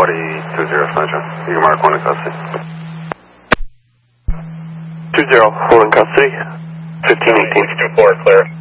20 Central. You can mark 1 in custody. 20, full in custody. 1518. 4, clear.